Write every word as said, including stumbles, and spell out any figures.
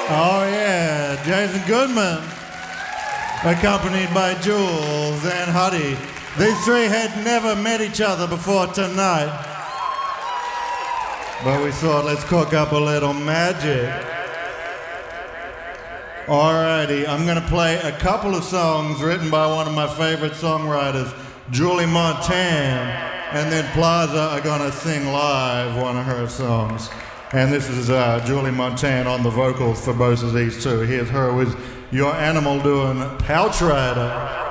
Oh yeah, Jason Goodman, accompanied by Jules and Huddy. These three had never met each other before tonight, but we thought, let's cook up a little magic. Alrighty, I'm gonna play a couple of songs written by one of my favorite songwriters, Julie Montan, and then Plaza are gonna sing live one of her songs. And this is uh, Julie Montan on the vocals for both of these two. Here's her with Your Animal doing Pouch Rider.